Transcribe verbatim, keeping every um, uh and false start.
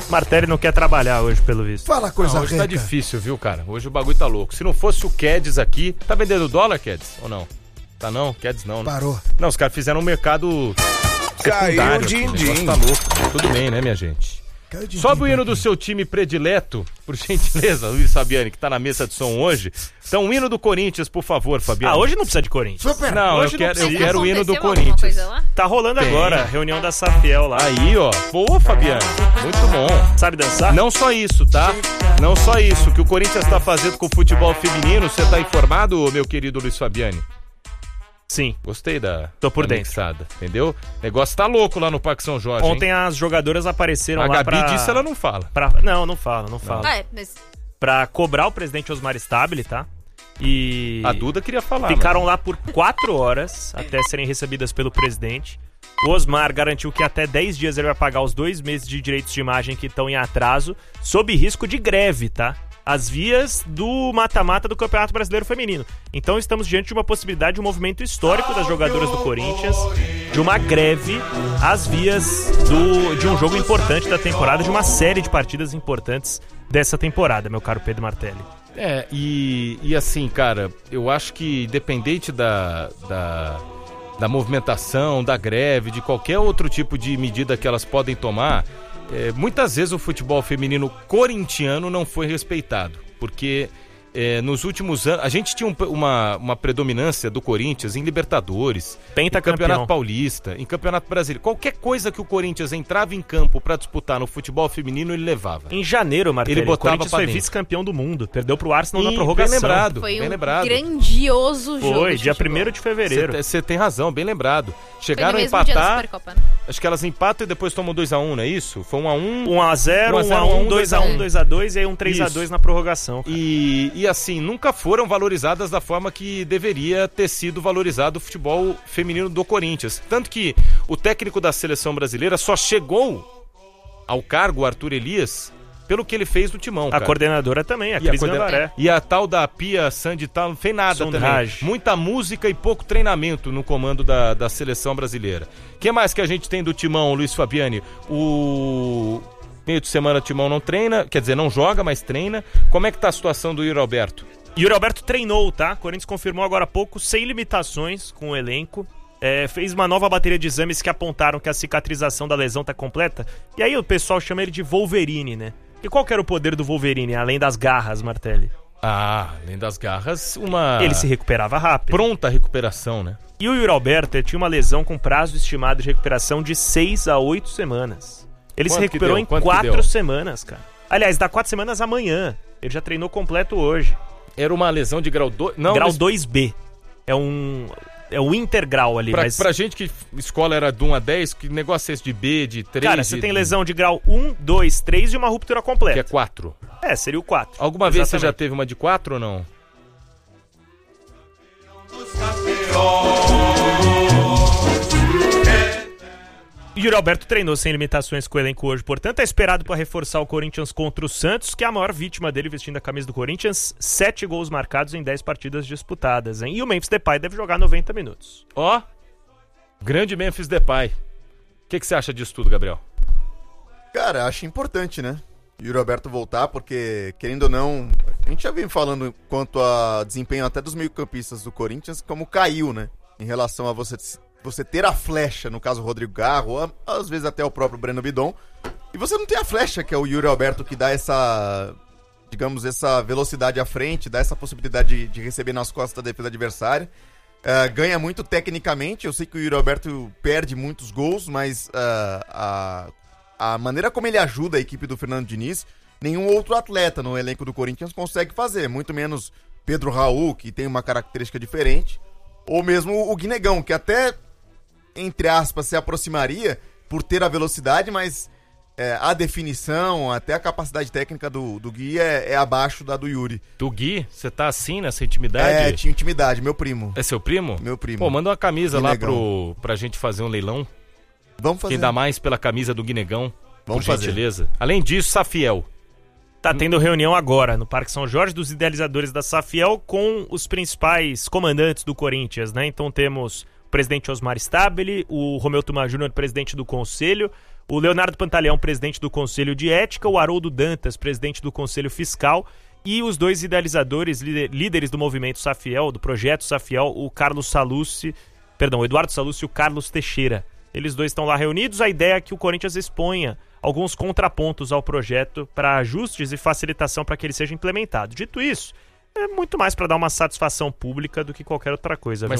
Martelli não quer trabalhar hoje, pelo visto. Fala coisa não, hoje reca. tá difícil, viu, cara? Hoje o bagulho tá louco. Se não fosse o Keds aqui... Tá vendendo dólar, Keds? Ou não? Tá não? Keds não, né? Parou. Não, os caras fizeram um mercado Caiu secundário. o din-din. Tá louco. Tudo bem, né, minha gente? Sobe o hino do seu time predileto, por gentileza, Luiz Fabiani, que tá na mesa de som hoje. Então, o hino do Corinthians, por favor, Fabiano. Ah, hoje não precisa de Corinthians. Super. Não, hoje eu quero, não eu quero o hino do Aconteceu alguma Corinthians. coisa lá? Tá rolando Tem. agora, a reunião da Safiel lá. Aí, ó. Boa, Fabiano. Muito bom. Sabe dançar? Não só isso, tá? Não só isso. O que o Corinthians tá fazendo com o futebol feminino, você tá informado, meu querido Luiz Fabiani? Sim. Gostei da, Tô por da dentro. mixada, entendeu? O negócio tá louco lá no Parque São Jorge, Ontem hein? as jogadoras apareceram A lá Gabi pra... disso ela não fala. pra... Não, não fala, não fala. Ah, é, mas... Pra cobrar o presidente Osmar Stabile, tá? E... A Duda queria falar. Ficaram lá por quatro horas até serem recebidas pelo presidente. O Osmar garantiu que até dez dias ele vai pagar os dois meses de direitos de imagem que estão em atraso, sob risco de greve, tá? As vias do mata-mata do Campeonato Brasileiro Feminino. Então estamos diante de uma possibilidade de um movimento histórico das jogadoras do Corinthians, de uma greve às vias do, de um jogo importante da temporada, de uma série de partidas importantes dessa temporada, meu caro Pedro Martelli. É, e, e assim, cara, eu acho que independente da, da, da movimentação, da greve, de qualquer outro tipo de medida que elas podem tomar, é, muitas vezes o futebol feminino corintiano não foi respeitado, porque é, nos últimos anos, a gente tinha um, uma, uma predominância do Corinthians em Libertadores, em Campeonato Paulista, em Campeonato Brasileiro. Qualquer coisa que o Corinthians entrava em campo pra disputar no futebol feminino, ele levava. Em janeiro, Martelli, Ele botava o Corinthians pra foi dentro. vice-campeão do mundo, perdeu pro Arsenal na E, prorrogação. bem lembrado, Foi bem um lembrado. grandioso jogo. Foi, de dia futebol. primeiro de fevereiro. Você tem razão, bem lembrado. Foi Chegaram no a mesmo dia da empatar, Supercopa, né? acho que elas empatam e depois tomam dois a um, não é isso? Foi um a um. um a zero, um a um zero, a um, um, dois a um, dois a dois e aí um três a dois Isso. na prorrogação. cara. E, e assim, nunca foram valorizadas da forma que deveria ter sido valorizado o futebol feminino do Corinthians. Tanto que o técnico da seleção brasileira só chegou ao cargo, o Arthur Elias, pelo que ele fez no Timão, A cara. coordenadora também, a E a, Cris coordena- Gandaré. e a tal da Pia Sandy tal, não fez nada Sondage. também. Muita música e pouco treinamento no comando da, da seleção brasileira. O que mais que a gente tem do Timão, Luiz Fabiani? O meio de semana o Timão não treina, quer dizer, não joga, mas treina. Como é que tá a situação do Yuri Alberto? Yuri Alberto treinou, tá? O Corinthians confirmou agora há pouco, sem limitações com o elenco. É, fez uma nova bateria de exames que apontaram que a cicatrização da lesão tá completa. E aí o pessoal chama ele de Wolverine, né? E qual que era o poder do Wolverine, além das garras, Martelli? Ah, além das garras, uma Ele se recuperava rápido. pronta recuperação, né? E o Yuri Alberto ele tinha uma lesão com prazo estimado de recuperação de seis a oito semanas. Ele Quanto se que recuperou deu? em Quanto que quatro deu? semanas, cara. Aliás, dá quatro semanas amanhã. Ele já treinou completo hoje. Era uma lesão de grau dois. Não, Grau mas dois B. É um... É o integral ali. pra, mas... pra gente que escola era de um a dez, que negócio é esse de B, de três? Cara, você de, tem lesão de grau um, dois, três e uma ruptura que é completa. quatro. É, seria o quatro. Alguma vez você já Exatamente. teve uma de quatro ou não? Yuri Alberto treinou sem limitações com o elenco hoje, portanto é esperado para reforçar o Corinthians contra o Santos, que é a maior vítima dele vestindo a camisa do Corinthians. Sete gols marcados em dez partidas disputadas, hein? E o Memphis Depay deve jogar noventa minutos. Ó, grande Memphis Depay. O que, que você acha disso tudo, Gabriel? Cara, acho importante, né? Yuri Alberto voltar, porque, querendo ou não, a gente já vem falando quanto a desempenho até dos meio-campistas do Corinthians, como caiu, né? Em relação a você, você ter a flecha, no caso o Rodrigo Garro, ou às vezes até o próprio Breno Bidon, e você não tem a flecha, que é o Yuri Alberto, que dá essa, digamos, essa velocidade à frente, dá essa possibilidade de, de receber nas costas da defesa adversária. Uh, ganha muito tecnicamente, eu sei que o Yuri Alberto perde muitos gols, mas uh, a... a maneira como ele ajuda a equipe do Fernando Diniz, nenhum outro atleta no elenco do Corinthians consegue fazer, muito menos Pedro Raul, que tem uma característica diferente, ou mesmo o Guinegão, que até, entre aspas, se aproximaria por ter a velocidade, mas é, a definição, até a capacidade técnica do, do Gui é, é abaixo da do Yuri. Do Gui, você tá assim nessa intimidade? É, tinha intimidade, meu primo. É seu primo? Meu primo. Pô, manda uma camisa lá Guinegão. pro, pra gente fazer um leilão. Vamos fazer. Quem dá mais pela camisa do Guinegão, Vamos por fazer. gentileza. Além disso, Safiel. Tá tendo reunião agora no Parque São Jorge dos idealizadores da Safiel com os principais comandantes do Corinthians, né? Então temos o presidente Osmar Stabile, o Romeu Tuma Júnior, presidente do conselho, o Leonardo Pantaleão, presidente do Conselho de Ética, o Haroldo Dantas, presidente do Conselho Fiscal, e os dois idealizadores, líderes do movimento Safiel, do projeto Safiel, o Carlos Sallucci, perdão, o Eduardo Sallucci e o Carlos Teixeira. Eles dois estão lá reunidos. A ideia é que o Corinthians exponha alguns contrapontos ao projeto para ajustes e facilitação para que ele seja implementado. Dito isso, é muito mais para dar uma satisfação pública do que qualquer outra coisa. Mas